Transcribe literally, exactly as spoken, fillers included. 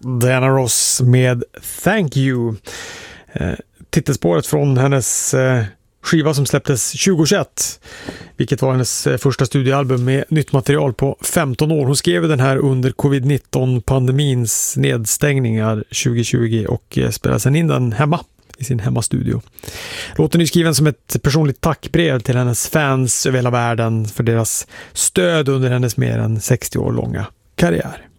Diana Ross med Thank You. Eh, titelspåret från hennes eh, skiva som släpptes tjugohundratjugoett, vilket var hennes eh, första studioalbum med nytt material på femton år. Hon skrev den här under covid nitton-pandemins nedstängningar tjugohundratjugo och eh, spelade sen in den hemma i sin hemmastudio. Låten är skriven som ett personligt tackbrev till hennes fans över hela världen för deras stöd under hennes mer än sextio år långa karriär.